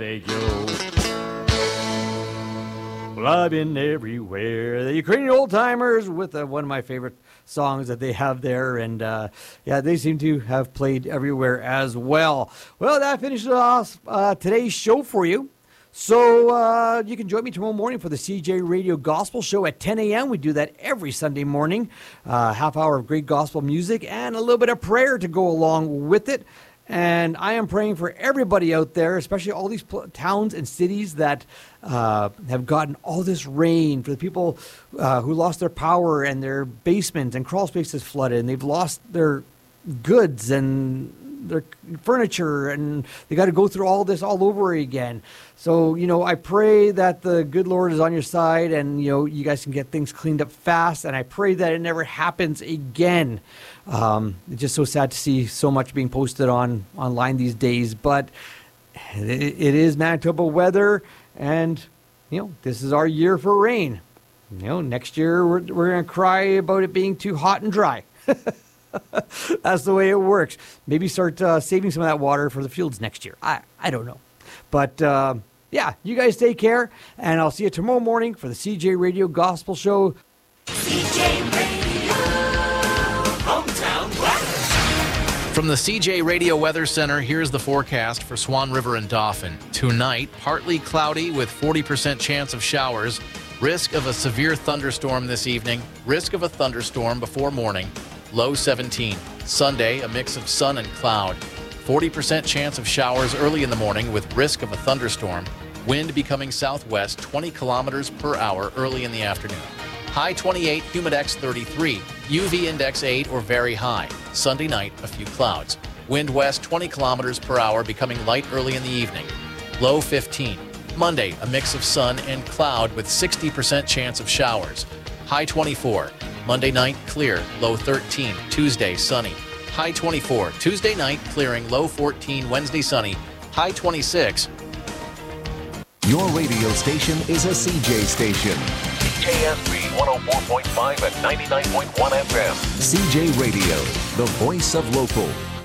they go. Well, I've been everywhere. The Ukrainian Old Timers with one of my favorite songs that they have there. And, they seem to have played everywhere as well. Well, that finishes off today's show for you. So you can join me tomorrow morning for the CJ Radio Gospel Show at 10 a.m. We do that every Sunday morning. Half hour of great gospel music and a little bit of prayer to go along with it. And I am praying for everybody out there, especially all these towns and cities that have gotten all this rain, for the people who lost their power and their basements and crawl spaces flooded, and they've lost their goods and their furniture, and they got to go through all this all over again. So, I pray that the good Lord is on your side, and, you guys can get things cleaned up fast, and I pray that it never happens again. It's just so sad to see so much being posted online these days, but it is Manitoba weather, and, this is our year for rain. Next year we're going to cry about it being too hot and dry. That's the way it works. Maybe start saving some of that water for the fields next year. I don't know. But, you guys take care, and I'll see you tomorrow morning for the CJ Radio Gospel Show. CJ Radio, hometown weather. From the CJ Radio Weather Center, here's the forecast for Swan River and Dauphin. Tonight, partly cloudy with 40% chance of showers. Risk of a severe thunderstorm this evening. Risk of a thunderstorm before morning. Low 17. Sunday, a mix of sun and cloud. 40% chance of showers early in the morning with risk of a thunderstorm. Wind becoming southwest 20 kilometers per hour early in the afternoon. High 28, Humidex 33. UV index 8 or very high. Sunday night, a few clouds. Wind west 20 kilometers per hour becoming light early in the evening. Low 15. Monday, a mix of sun and cloud with 60% chance of showers. High 24. Monday night, clear, low 13. Tuesday, sunny. High 24. Tuesday night, clearing, low 14. Wednesday, sunny. High 26. Your radio station is a CJ station. KSB 104.5 and 99.1 FM. CJ Radio, the voice of local.